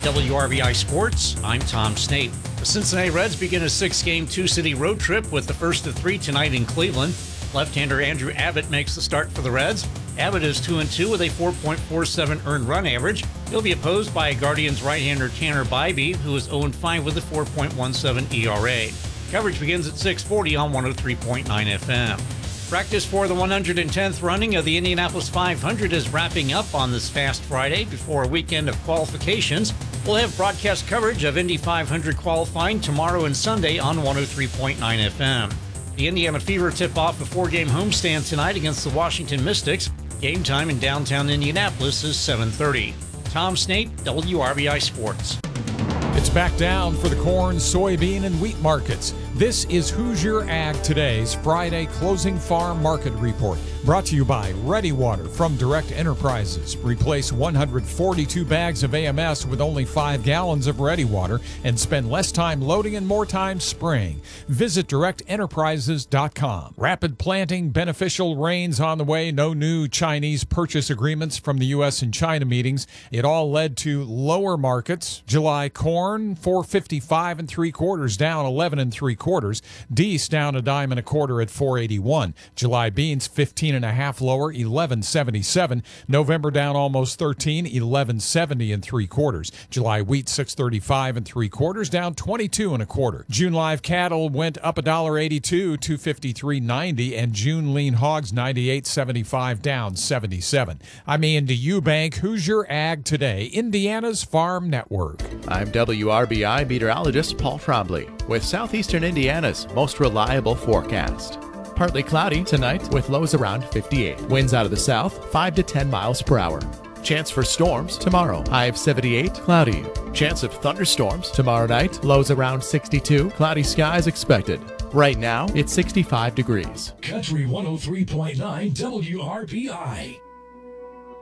WRBI Sports, I'm Tom Snape. The Cincinnati Reds begin a 6-game, 2-city road trip with the first of 3 tonight in Cleveland. Left-hander Andrew Abbott makes the start for the Reds. Abbott is 2-2 with a 4.47 earned run average. He'll be opposed by Guardians right-hander Tanner Bybee, who is 0-5 with a 4.17 ERA. Coverage begins at 6:40 on 103.9 FM. Practice for the 110th running of the Indianapolis 500 is wrapping up on this Fast Friday before a weekend of qualifications. We'll have broadcast coverage of Indy 500 qualifying tomorrow and Sunday on 103.9 FM. The Indiana Fever tip off a 4-game homestand tonight against the Washington Mystics. Game time in downtown Indianapolis is 7:30. Tom Snape, WRBI Sports. It's back down for the corn, soybean, and wheat markets. This is Hoosier Ag Today's Friday Closing Farm Market Report, brought to you by Ready Water from Direct Enterprises. Replace 142 bags of AMS with only 5 gallons of Ready Water and spend less time loading and more time spraying. Visit directenterprises.com. Rapid planting, beneficial rains on the way, no new Chinese purchase agreements from the U.S. and China meetings. It all led to lower markets. July corn, 455 3/4, down 11 3/4. Deese down a dime and a quarter at 481. July beans 15 and a half lower, 1177. November down almost 13, 1170 3/4. July wheat 635 3/4, down 22 1/4. June live cattle went up $1.82, 253.90, and June lean hogs 98.75, down 77. I'm Ian DeEubank, Hoosier Ag Today, Indiana's Farm Network. I'm WRBI meteorologist Paul Trombley with Southeastern Indiana's most reliable forecast. Partly cloudy tonight with lows around 58. Winds out of the south 5 to 10 miles per hour. Chance for storms tomorrow. High of 78, cloudy. Chance of thunderstorms tomorrow night. Lows around 62. Cloudy skies expected. Right now, it's 65 degrees. Country 103.9 WRBI.